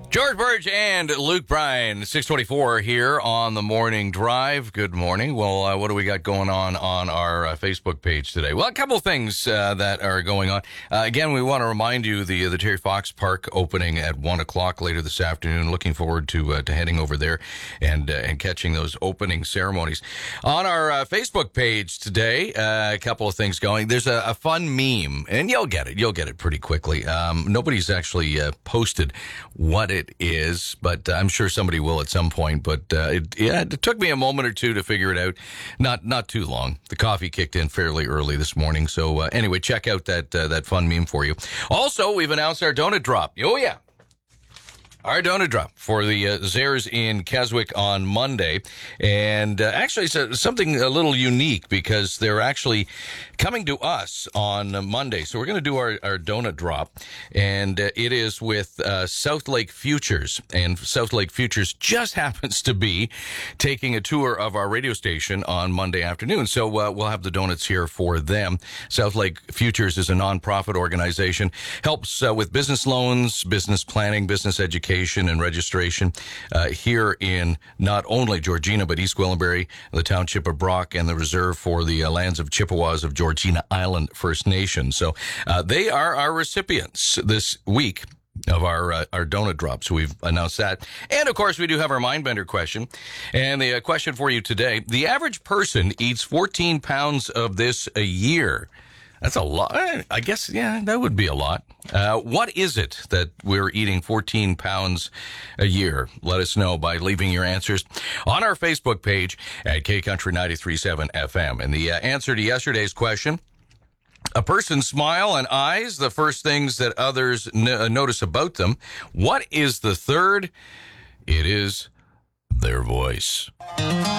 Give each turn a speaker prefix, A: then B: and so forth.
A: George Burge and Luke Bryan, 624 here on the Morning Drive. Good morning. Well, what do we got going on our Facebook page today? Well, a couple of things that are going on. Again, we want to remind you the Terry Fox Park opening at 1 o'clock later this afternoon. Looking forward to heading over there and catching those opening ceremonies. On our Facebook page today, a couple of things going. There's a fun meme, and you'll get it pretty quickly. Nobody's actually posted what it is, but I'm sure somebody will at some point. But it took me a moment or two to figure it out. Not too long. The coffee kicked in fairly early this morning. So anyway, check out that fun meme for you. Also, we've announced our donut drop. Oh yeah. Our donut drop for the Zares in Keswick on Monday. And actually, it's something a little unique because they're actually coming to us on Monday. So we're going to do our donut drop. And it is with South Lake Futures. And South Lake Futures just happens to be taking a tour of our radio station on Monday afternoon. So we'll have the donuts here for them. South Lake Futures is a nonprofit organization. Helps with business loans, business planning, business education, and registration here in not only Georgina, but East Gwillimbury, the township of Brock, and the reserve for the lands of Chippewas of Georgina Island First Nation. So they are our recipients this week of our donut drop. So we've announced that. And, of course, we do have our Mindbender question. And the question for you today, the average person eats 14 pounds of this a year. That's a lot. I guess, yeah, that would be a lot. What is it that we're eating 14 pounds a year? Let us know by leaving your answers on our Facebook page at K-Country 93.7 FM. And the answer to yesterday's question, a person's smile and eyes, the first things that others notice about them. What is the third? It is their voice.